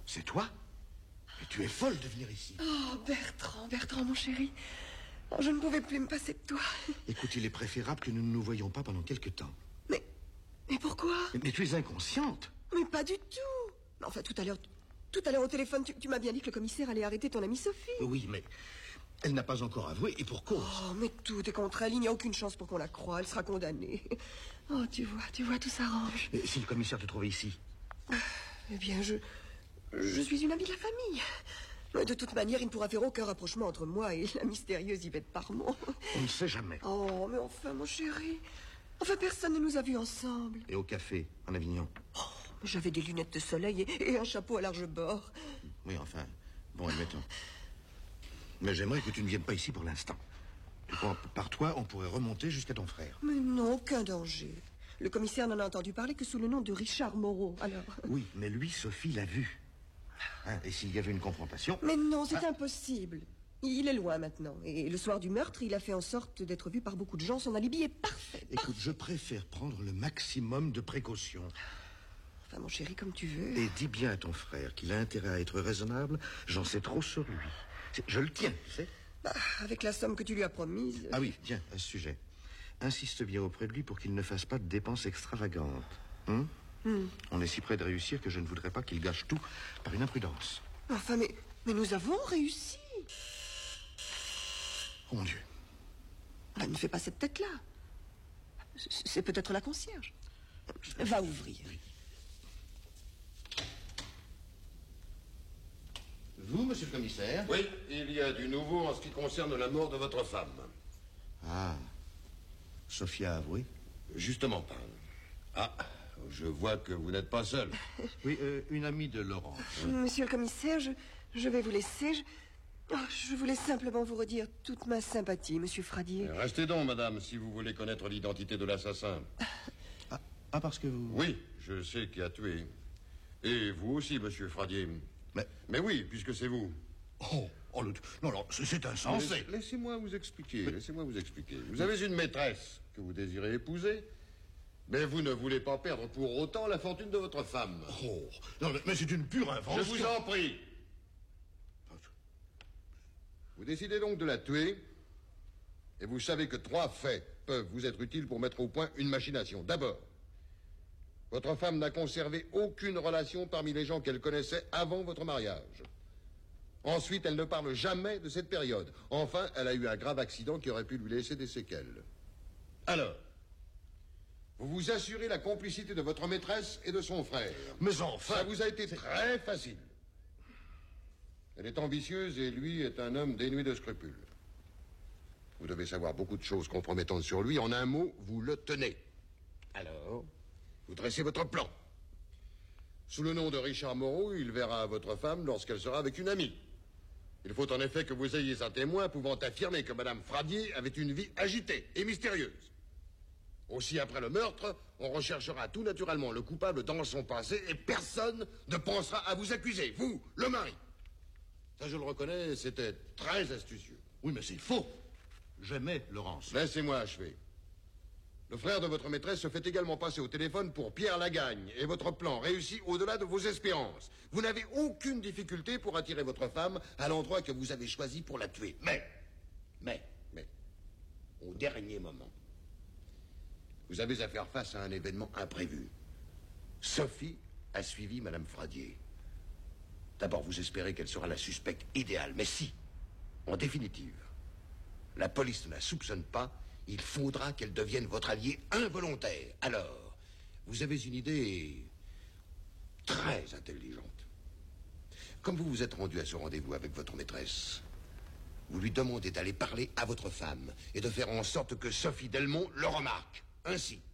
C'est toi? Mais tu es folle de venir ici. Oh, Bertrand, mon chéri. Oh, je ne pouvais plus me passer de toi. Écoute, il est préférable que nous ne nous voyions pas pendant quelque temps. Mais pourquoi? Mais tu es inconsciente. Mais pas du tout. Enfin, tout à l'heure au téléphone, tu m'as bien dit que le commissaire allait arrêter ton amie Sophie. Oui, mais elle n'a pas encore avoué, et pour cause. Oh, mais tout est contre elle. Il n'y a aucune chance pour qu'on la croie. Elle sera condamnée. Oh, tu vois, tout s'arrange. Et si le commissaire te trouvait ici? Eh bien, je suis une amie de la famille. De toute manière, il ne pourra faire aucun rapprochement entre moi et la mystérieuse Yvette Parmont. On ne sait jamais. Oh, mais enfin, mon chéri. Enfin, personne ne nous a vus ensemble. Et au café, en Avignon? Oh, j'avais des lunettes de soleil et un chapeau à large bord. Oui, enfin, bon, admettons. Mais j'aimerais que tu ne viennes pas ici pour l'instant. Tu crois, par toi, on pourrait remonter jusqu'à ton frère. Mais non, aucun danger. Le commissaire n'en a entendu parler que sous le nom de Richard Moreau, alors... Oui, mais lui, Sophie l'a vu. Hein, et s'il y avait une confrontation... Mais non, c'est impossible. Il est loin maintenant. Et le soir du meurtre, il a fait en sorte d'être vu par beaucoup de gens. Son alibi est parfait. Écoute, je préfère prendre le maximum de précautions. Enfin, mon chéri, comme tu veux. Et dis bien à ton frère qu'il a intérêt à être raisonnable. J'en sais trop sur lui. Je le tiens, tu sais. Bah, avec la somme que tu lui as promise... Ah oui, tiens, à ce sujet. Insiste bien auprès de lui pour qu'il ne fasse pas de dépenses extravagantes. On est si près de réussir que je ne voudrais pas qu'il gâche tout par une imprudence. Enfin, mais nous avons réussi. Oh mon Dieu. Bah, ne fais pas cette tête-là. C'est peut-être la concierge. Va ouvrir. Oui. Vous, monsieur le commissaire? Oui, il y a du nouveau en ce qui concerne la mort de votre femme. Ah. Sophie a avoué? Justement pas. Ah, je vois que vous n'êtes pas seul. Oui, une amie de Laurent. Monsieur le commissaire, je vais vous laisser. Je voulais simplement vous redire toute ma sympathie, monsieur Fradier. Restez donc, madame, si vous voulez connaître l'identité de l'assassin. Ah, parce que vous... Oui, je sais qui a tué. Et vous aussi, monsieur Fradier. Mais oui, puisque c'est vous. Non, c'est insensé. Laissez-moi vous expliquer, Vous avez une maîtresse que vous désirez épouser, mais vous ne voulez pas perdre pour autant la fortune de votre femme. Oh, non, mais c'est une pure invention. Je vous en prie. Vous décidez donc de la tuer, et vous savez que 3 faits peuvent vous être utiles pour mettre au point une machination. D'abord, votre femme n'a conservé aucune relation parmi les gens qu'elle connaissait avant votre mariage. Ensuite, elle ne parle jamais de cette période. Enfin, elle a eu un grave accident qui aurait pu lui laisser des séquelles. Alors, vous vous assurez la complicité de votre maîtresse et de son frère. Mais enfin... Ça vous a été très facile. Elle est ambitieuse et lui est un homme dénué de scrupules. Vous devez savoir beaucoup de choses compromettantes sur lui. En un mot, vous le tenez. Alors, vous dressez votre plan. Sous le nom de Richard Moreau, il verra votre femme lorsqu'elle sera avec une amie. Il faut en effet que vous ayez un témoin pouvant affirmer que Madame Fradier avait une vie agitée et mystérieuse. Aussi, après le meurtre, on recherchera tout naturellement le coupable dans son passé et personne ne pensera à vous accuser, vous, le mari. Ça, je le reconnais, c'était très astucieux. Oui, mais c'est faux. J'aimais Laurence. Laissez-moi achever. Le frère de votre maîtresse se fait également passer au téléphone pour Pierre Lagagne et votre plan réussit au-delà de vos espérances. Vous n'avez aucune difficulté pour attirer votre femme à l'endroit que vous avez choisi pour la tuer. Mais, au dernier moment, vous avez à faire face à un événement imprévu. Sophie a suivi Madame Fradier. D'abord, vous espérez qu'elle sera la suspecte idéale. Mais si, en définitive, la police ne la soupçonne pas, il faudra qu'elle devienne votre allié involontaire. Alors, vous avez une idée très intelligente. Comme vous vous êtes rendu à ce rendez-vous avec votre maîtresse, vous lui demandez d'aller parler à votre femme et de faire en sorte que Sophie Delmont le remarque. Ainsi,